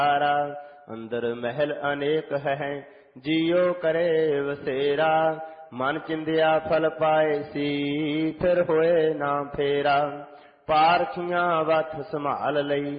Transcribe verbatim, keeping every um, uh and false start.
ਅੰਦਰ ਮਹਿਲ ਅਨੇਕ ਹੈ ਜੀਉ ਕਰੇ ਵਸੇਰਾ। ਮਨ ਚਿੰਦਿਆ ਫਲ ਪਾਏ ਸੀ ਫਿਰ ਹੋਏ ਨਾ ਫੇਰਾ। ਪਾਰਖੀਆਂ ਵਥ ਸੰਭਾਲ ਲਈ